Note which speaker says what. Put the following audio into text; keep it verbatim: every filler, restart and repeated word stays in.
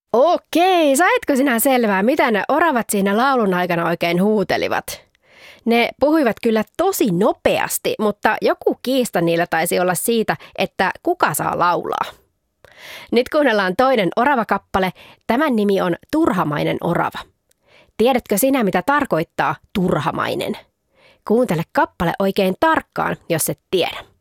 Speaker 1: Okei, saitko sinä selvää, mitä ne oravat siinä laulun aikana oikein huutelivat? Ne puhuivat kyllä tosi nopeasti, mutta joku kiista niillä taisi olla siitä, että kuka saa laulaa. Nyt kuunnellaan toinen oravakappale. Tämän nimi on Turhamainen orava. Tiedätkö sinä, mitä tarkoittaa turhamainen? Kuuntele kappale oikein tarkkaan, jos et tiedä.